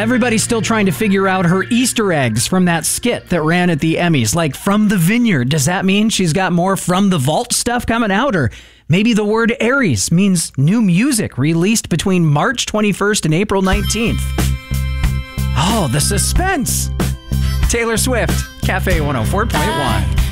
Everybody's still trying to figure out her Easter eggs from that skit that ran at the Emmys. Like, from the vineyard, does that mean she's got more from the vault stuff coming out? Or maybe the word Aries means new music released between March 21st and April 19th. Oh, the suspense. Taylor Swift, Cafe 104.1.